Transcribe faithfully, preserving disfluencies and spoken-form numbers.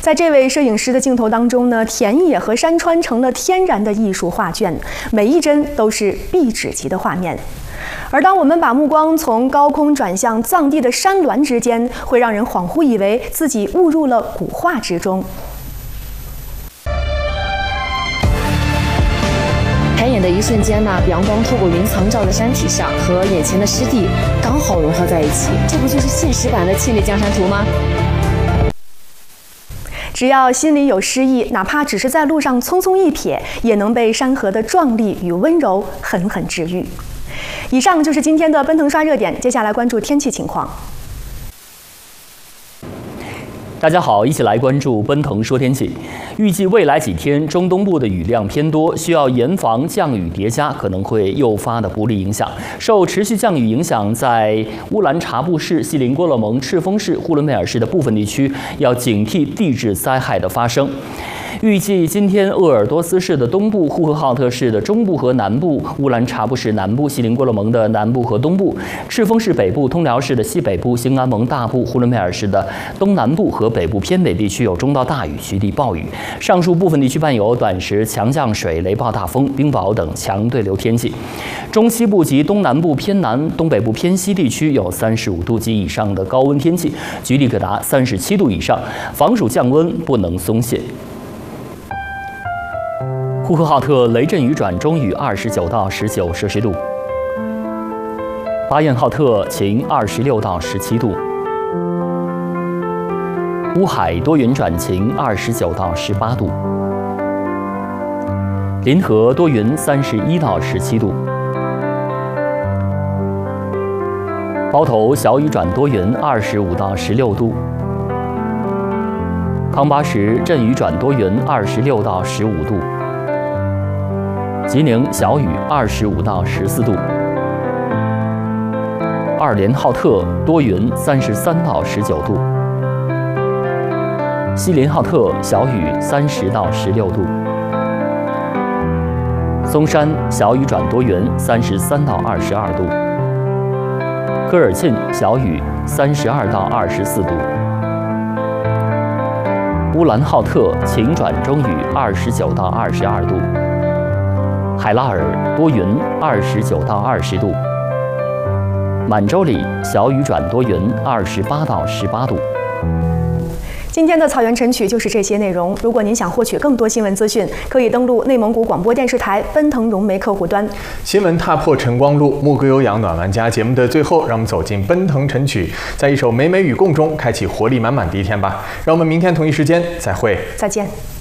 在这位摄影师的镜头当中呢，田野和山川成了天然的艺术画卷，每一帧都是壁纸级的画面。而当我们把目光从高空转向藏地的山峦之间，会让人恍惚以为自己误入了古画之中。 抬眼的一瞬间呢，阳光透过云层照在山体上，和眼前的湿地刚好融合在一起，这不就是现实版的《千里江山图》吗？ 只要心里有诗意，哪怕只是在路上匆匆一瞥，也能被山河的壮丽与温柔狠狠治愈。以上就是今天的奔腾刷热点，接下来关注天气情况。 大家好，一起来关注奔腾说天气。预计未来几天，中东部的雨量偏多，需要严防降雨叠加可能会诱发的不利影响。受持续降雨影响，在乌兰察布市、锡林郭勒盟、赤峰市、呼伦贝尔市的部分地区要警惕地质灾害的发生。预计今天，鄂尔多斯市的东部、呼和浩特市的中部和南部、乌兰察布市南部、锡林郭勒盟的南部和东部、赤峰市北部、通辽市的西北部、兴安盟大部、呼伦贝尔市的东南部和北部偏北地区有中到大雨，局地暴雨。上述部分地区伴有短时强降水、雷暴大风、冰雹等强对流天气。中西部及东南部偏南、东北部偏西地区有三十五度及以上的高温天气，局地可达三十七度以上，防暑降温不能松懈。呼和浩特雷阵雨转中雨，二十九到十九摄氏度；巴彦浩特晴，二十六到十七度；乌海多云转晴，二十九到十八度；临河多云，三十一到十七度；包头小雨转多云，二十五到十六度；康巴什阵雨转多云，二十六到十五度。吉宁小雨，二十五到十四度；二连浩特多云，三十三到十九度；锡林浩特小雨，三十到十六度；松山小雨转多云，三十三到二十二度；科尔沁小雨，三十二到二十四度；乌兰浩特晴转中雨，二十九到二十二度。海拉尔多云，二十九到二十度；满洲里小雨转多云，二十八到十八度。 今天的草原晨曲就是这些内容。如果您想获取更多新闻资讯，可以登录内蒙古广播电视台奔腾融媒客户端。 新闻踏破晨光路，牧歌有氧暖玩家。节目的最后，让我们走进奔腾晨曲，在一首美美与共中，开启活力满满的一天吧。让我们明天同一时间再会， 再见。